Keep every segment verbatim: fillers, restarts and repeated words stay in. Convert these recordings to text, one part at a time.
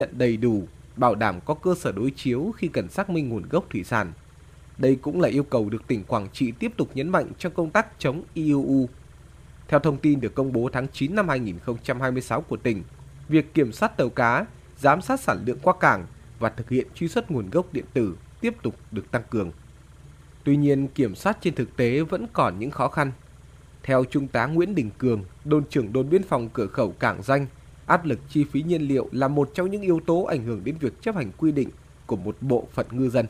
đầy đủ, bảo đảm có cơ sở đối chiếu khi cần xác minh nguồn gốc thủy sản. Đây cũng là yêu cầu được tỉnh Quảng Trị tiếp tục nhấn mạnh trong công tác chống i u u. Theo thông tin được công bố tháng chín năm hai nghìn không trăm hai mươi sáu của tỉnh, việc kiểm soát tàu cá, giám sát sản lượng qua cảng và thực hiện truy xuất nguồn gốc điện tử tiếp tục được tăng cường. Tuy nhiên, kiểm soát trên thực tế vẫn còn những khó khăn. Theo Trung tá Nguyễn Đình Cường, đồn trưởng đồn biên phòng cửa khẩu Cảng Danh, áp lực chi phí nhiên liệu là một trong những yếu tố ảnh hưởng đến việc chấp hành quy định của một bộ phận ngư dân.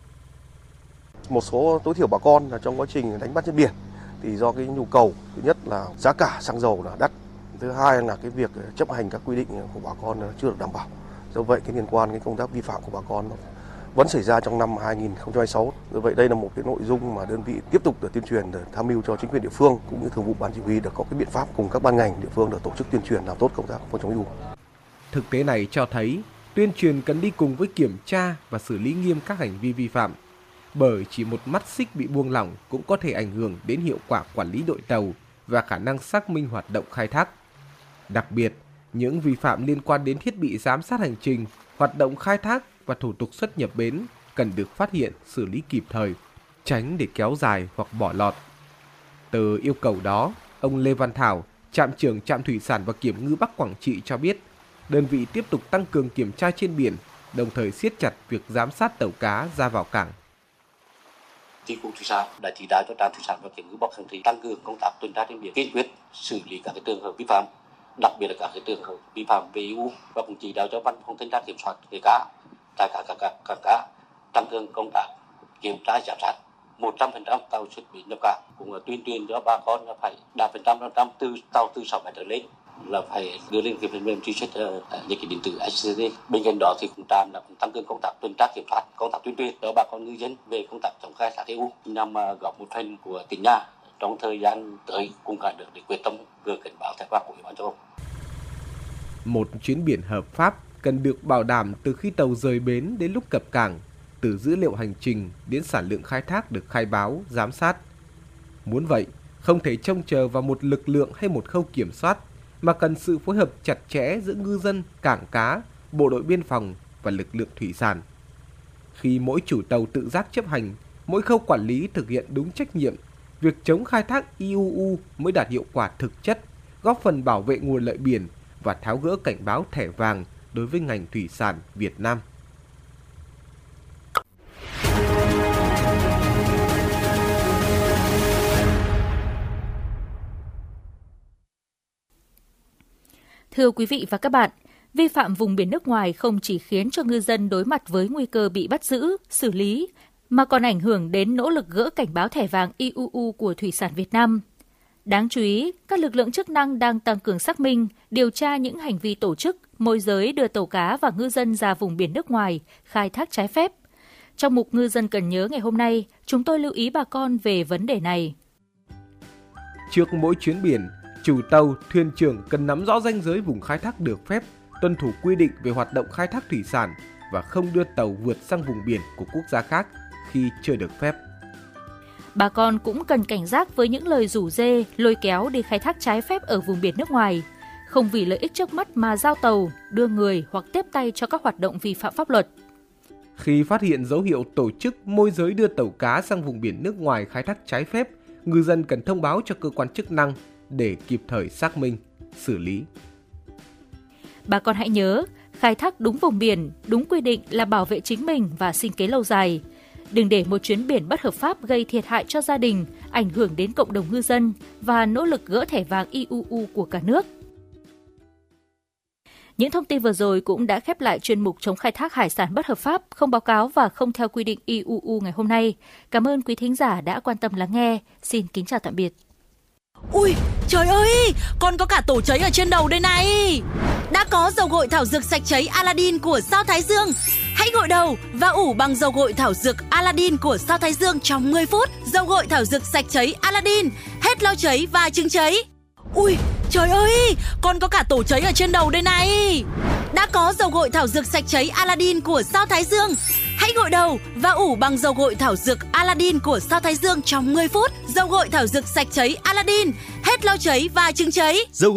Một số tối thiểu bà con là trong quá trình đánh bắt trên biển thì do cái nhu cầu, thứ nhất là giá cả xăng dầu là đắt, thứ hai là cái việc chấp hành các quy định của bà con chưa được đảm bảo. Do vậy cái liên quan đến công tác vi phạm của bà con vẫn xảy ra trong năm hai nghìn không trăm hai mươi sáu. Do vậy đây là một cái nội dung mà đơn vị tiếp tục được tuyên truyền để tham mưu cho chính quyền địa phương cũng như thường vụ ban chỉ huy được có cái biện pháp cùng các ban ngành địa phương để tổ chức tuyên truyền làm tốt công tác phòng chống i u. Thực tế này cho thấy tuyên truyền cần đi cùng với kiểm tra và xử lý nghiêm các hành vi vi phạm. Bởi chỉ một mắt xích bị buông lỏng cũng có thể ảnh hưởng đến hiệu quả quản lý đội tàu và khả năng xác minh hoạt động khai thác. Đặc biệt, những vi phạm liên quan đến thiết bị giám sát hành trình, hoạt động khai thác và thủ tục xuất nhập bến cần được phát hiện, xử lý kịp thời, tránh để kéo dài hoặc bỏ lọt. Từ yêu cầu đó, ông Lê Văn Thảo, trạm trưởng trạm thủy sản và kiểm ngư Bắc Quảng Trị cho biết, đơn vị tiếp tục tăng cường kiểm tra trên biển, đồng thời siết chặt việc giám sát tàu cá ra vào cảng. Chi cục thủy sản đã chỉ đạo cho trạm thủy sản và kiểm ngư Bắc Quảng Trị tăng cường công tác tuần tra trên biển, kiên quyết xử lý các trường hợp vi phạm, đặc biệt là các trường hợp vi phạm về i u, và cũng chỉ đạo cho văn phòng thanh tra kiểm soát nghề cá tại các các các cảng cá tăng cường công tác kiểm tra giám sát một trăm phần trăm tàu xuất bến nhập cảng, cũng là tuyên truyền cho bà con là phải đạt phần trăm phần trăm từ tàu từ sáu mét trở lên là phải đưa lên cái phần mềm truy xuất những cái điện tử ếch xê đê. Bên cạnh đó thì cũng trạm là cũng tăng cường công tác tuần tra kiểm soát, công tác tuyên truyền cho bà con ngư dân về công tác chống khai thác i u nhằm góp một phần của tỉnh nhà trong thời gian tới cùng cả được để quyết tâm vừa cảnh báo thẻ vàng của Ủy ban châu Âu. Một chuyến biển hợp pháp cần được bảo đảm từ khi tàu rời bến đến lúc cập cảng, từ dữ liệu hành trình đến sản lượng khai thác được khai báo, giám sát. Muốn vậy, không thể trông chờ vào một lực lượng hay một khâu kiểm soát, mà cần sự phối hợp chặt chẽ giữa ngư dân, cảng cá, bộ đội biên phòng và lực lượng thủy sản. Khi mỗi chủ tàu tự giác chấp hành, mỗi khâu quản lý thực hiện đúng trách nhiệm, việc chống khai thác i u u mới đạt hiệu quả thực chất, góp phần bảo vệ nguồn lợi biển và tháo gỡ cảnh báo thẻ vàng đối với ngành thủy sản Việt Nam. Thưa quý vị và các bạn, vi phạm vùng biển nước ngoài không chỉ khiến cho ngư dân đối mặt với nguy cơ bị bắt giữ, xử lý, mà còn ảnh hưởng đến nỗ lực gỡ cảnh báo thẻ vàng i u u của thủy sản Việt Nam. Đáng chú ý, các lực lượng chức năng đang tăng cường xác minh, điều tra những hành vi tổ chức, môi giới đưa tàu cá và ngư dân ra vùng biển nước ngoài, khai thác trái phép. Trong mục Ngư dân cần nhớ ngày hôm nay, chúng tôi lưu ý bà con về vấn đề này. Trước mỗi chuyến biển, chủ tàu, thuyền trưởng cần nắm rõ ranh giới vùng khai thác được phép, tuân thủ quy định về hoạt động khai thác thủy sản và không đưa tàu vượt sang vùng biển của quốc gia khác khi chưa được phép. Bà con cũng cần cảnh giác với những lời rủ rê, lôi kéo đi khai thác trái phép ở vùng biển nước ngoài, không vì lợi ích trước mắt mà giao tàu, đưa người hoặc tiếp tay cho các hoạt động vi phạm pháp luật. Khi phát hiện dấu hiệu tổ chức môi giới đưa tàu cá sang vùng biển nước ngoài khai thác trái phép, ngư dân cần thông báo cho cơ quan chức năng để kịp thời xác minh, xử lý. Bà con hãy nhớ, khai thác đúng vùng biển, đúng quy định là bảo vệ chính mình và sinh kế lâu dài. Đừng để một chuyến biển bất hợp pháp gây thiệt hại cho gia đình, ảnh hưởng đến cộng đồng ngư dân và nỗ lực gỡ thẻ vàng i u u của cả nước. Những thông tin vừa rồi cũng đã khép lại chuyên mục chống khai thác hải sản bất hợp pháp, không báo cáo và không theo quy định i u u ngày hôm nay. Cảm ơn quý thính giả đã quan tâm lắng nghe. Xin kính chào tạm biệt. Ui, trời ơi, con có cả tổ cháy ở trên đầu đây này. Đã có dầu gội thảo dược sạch cháy Aladdin của Sao Thái Dương. Hãy gội đầu và ủ bằng dầu gội thảo dược Aladdin của Sao Thái Dương trong mười phút. Dầu gội thảo dược sạch cháy Aladdin, hết lau cháy và chứng cháy. Ui, trời ơi, con có cả tổ cháy ở trên đầu đây này. Đã có dầu gội thảo dược sạch cháy Aladdin của Sao Thái Dương. Hãy gội đầu và ủ bằng dầu gội thảo dược Aladdin của Sao Thái Dương trong mười phút. Dầu gội thảo dược sạch cháy Aladdin, hết lau cháy và chứng cháy. Dầu